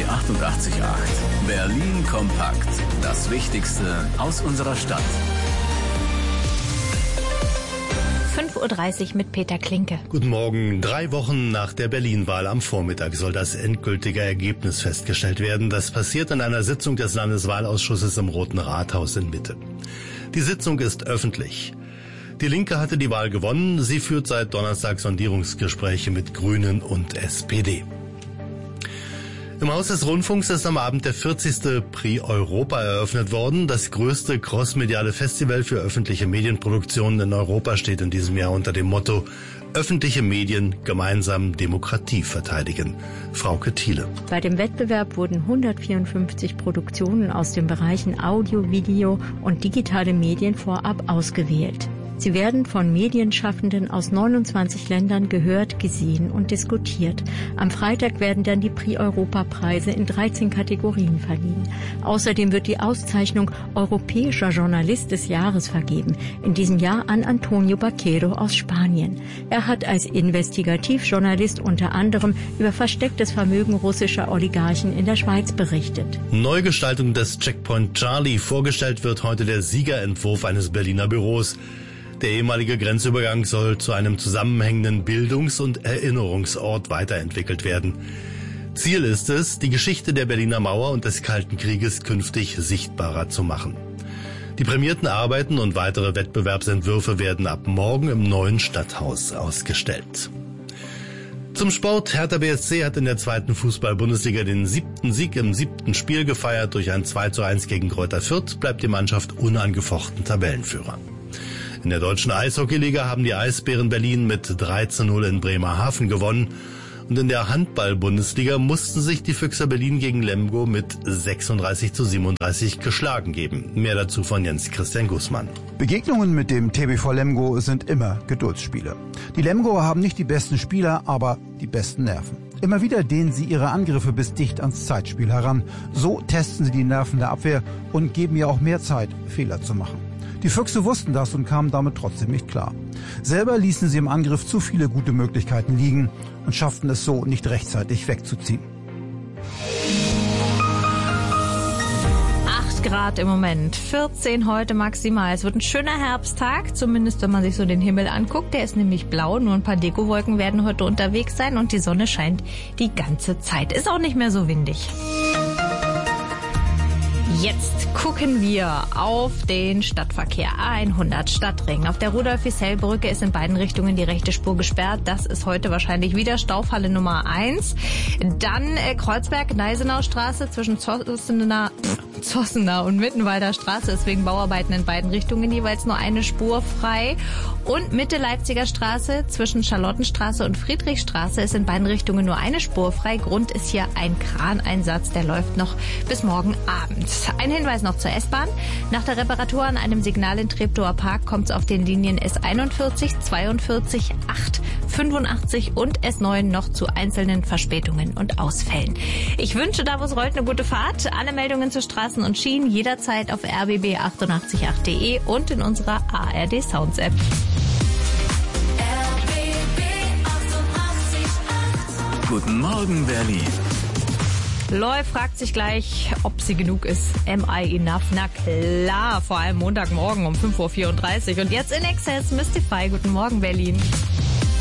88.8. Berlin kompakt. Das Wichtigste aus unserer Stadt. 5.30 Uhr mit Peter Klinke. Guten Morgen. 3 Wochen nach der Berlin-Wahl am Vormittag soll das endgültige Ergebnis festgestellt werden. Das passiert in einer Sitzung des Landeswahlausschusses im Roten Rathaus in Mitte. Die Sitzung ist öffentlich. Die Linke hatte die Wahl gewonnen. Sie führt seit Donnerstag Sondierungsgespräche mit Grünen und SPD. Im Haus des Rundfunks ist am Abend der 40. Prix Europa eröffnet worden. Das größte crossmediale Festival für öffentliche Medienproduktionen in Europa steht in diesem Jahr unter dem Motto Öffentliche Medien gemeinsam Demokratie verteidigen. Frauke Thiele. Bei dem Wettbewerb wurden 154 Produktionen aus den Bereichen Audio, Video und digitale Medien vorab ausgewählt. Sie werden von Medienschaffenden aus 29 Ländern gehört, gesehen und diskutiert. Am Freitag werden dann die Prix-Europa-Preise in 13 Kategorien verliehen. Außerdem wird die Auszeichnung Europäischer Journalist des Jahres vergeben. In diesem Jahr an Antonio Baquero aus Spanien. Er hat als Investigativjournalist unter anderem über verstecktes Vermögen russischer Oligarchen in der Schweiz berichtet. Neugestaltung des Checkpoint Charlie. Vorgestellt wird heute der Siegerentwurf eines Berliner Büros. Der ehemalige Grenzübergang soll zu einem zusammenhängenden Bildungs- und Erinnerungsort weiterentwickelt werden. Ziel ist es, die Geschichte der Berliner Mauer und des Kalten Krieges künftig sichtbarer zu machen. Die prämierten Arbeiten und weitere Wettbewerbsentwürfe werden ab morgen im neuen Stadthaus ausgestellt. Zum Sport. Hertha BSC hat in der 2. Fußball-Bundesliga den 7. Sieg im 7. Spiel gefeiert. Durch ein 2:1 gegen Greuther Fürth bleibt die Mannschaft unangefochten Tabellenführer. In der deutschen Eishockeyliga haben die Eisbären Berlin mit 3:0 in Bremerhaven gewonnen. Und in der Handball-Bundesliga mussten sich die Füchser Berlin gegen Lemgo mit 36:37 geschlagen geben. Mehr dazu von Jens-Christian Gußmann. Begegnungen mit dem TBV Lemgo sind immer Geduldsspiele. Die Lemgoer haben nicht die besten Spieler, aber die besten Nerven. Immer wieder dehnen sie ihre Angriffe bis dicht ans Zeitspiel heran. So testen sie die Nerven der Abwehr und geben ihr auch mehr Zeit, Fehler zu machen. Die Füchse wussten das und kamen damit trotzdem nicht klar. Selber ließen sie im Angriff zu viele gute Möglichkeiten liegen und schafften es so, nicht rechtzeitig wegzuziehen. 8 Grad im Moment, 14 heute maximal. Es wird ein schöner Herbsttag, zumindest wenn man sich so den Himmel anguckt. Der ist nämlich blau, nur ein paar Dekowolken werden heute unterwegs sein und die Sonne scheint die ganze Zeit. Ist auch nicht mehr so windig. Jetzt gucken wir auf den Stadtverkehr. A100 Stadtring. Auf der Rudolf-Wissell-Brücke ist in beiden Richtungen die rechte Spur gesperrt. Das ist heute wahrscheinlich wieder Staufalle Nummer 1. Dann Kreuzberg-Neisenau-Straße zwischen Zossener und Mittenwalder Straße ist wegen Bauarbeiten in beiden Richtungen jeweils nur eine Spur frei. Und Mitte-Leipziger Straße zwischen Charlottenstraße und Friedrichstraße ist in beiden Richtungen nur eine Spur frei. Grund ist hier ein Kraneinsatz, der läuft noch bis morgen Abend. Ein Hinweis noch zur S-Bahn. Nach der Reparatur an einem Signal in Treptower Park kommt es auf den Linien S41, 42, 8, 85 und S9 noch zu einzelnen Verspätungen und Ausfällen. Ich wünsche da, wo es rollt, eine gute Fahrt. Alle Meldungen zu Straßen und Schienen jederzeit auf rbb888.de und in unserer ARD Sounds App. Guten Morgen, Berlin. Loy fragt sich gleich, ob sie genug ist. Am I enough? Na klar, vor allem Montagmorgen um 5.34 Uhr. Und jetzt in Excess Mystify. Guten Morgen, Berlin.